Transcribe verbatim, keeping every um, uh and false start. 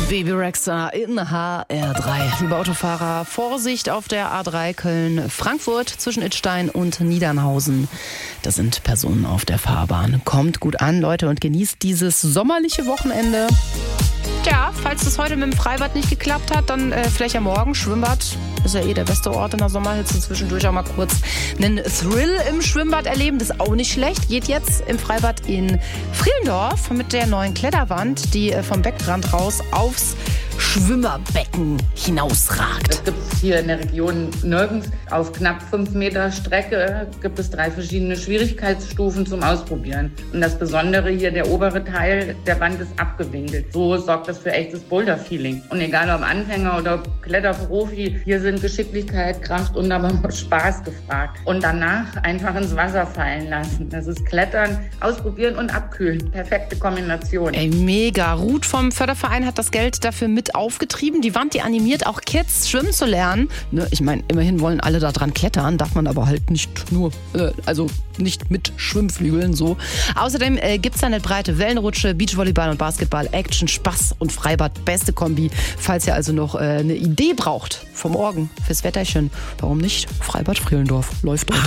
Baby Rexha in H R drei. Liebe Autofahrer, Vorsicht auf der A drei Köln-Frankfurt zwischen Idstein und Niedernhausen. Da sind Personen auf der Fahrbahn. Kommt gut an, Leute, und genießt dieses sommerliche Wochenende. Tja, falls das heute mit dem Freibad nicht geklappt hat, dann äh, vielleicht am Morgen Schwimmbad. Ist ja eh der beste Ort in der Sommerhitze. Zwischendurch auch mal kurz einen Thrill im Schwimmbad erleben. Das ist auch nicht schlecht. Geht jetzt im Freibad in Frielendorf mit der neuen Kletterwand, die äh, vom Beckenrand raus aufs Schwimmerbecken hinausragt. Das gibt es hier in der Region nirgends. Auf knapp fünf Meter Strecke gibt es drei verschiedene Schwierigkeitsstufen zum Ausprobieren. Und das Besondere hier, der obere Teil der Wand ist abgewinkelt. So sorgt das für echtes Boulder-Feeling. Und egal ob Anfänger oder Kletterprofi, hier sind Geschicklichkeit, Kraft und aber auch Spaß gefragt. Und danach einfach ins Wasser fallen lassen. Das ist Klettern, ausprobieren und abkühlen. Perfekte Kombination. Ey, mega. Ruth vom Förderverein hat das Geld dafür mit aufgetrieben. Die Wand, die animiert auch Kids, schwimmen zu lernen. Ne, ich meine, immerhin wollen alle da dran klettern, darf man aber halt nicht nur, äh, also nicht mit Schwimmflügeln so. Außerdem äh, gibt es da eine breite Wellenrutsche, Beachvolleyball und Basketball, Action, Spaß und Freibad, beste Kombi. Falls ihr also noch äh, eine Idee braucht vom Morgen fürs Wetterchen, warum nicht? Freibad Frielendorf läuft dort.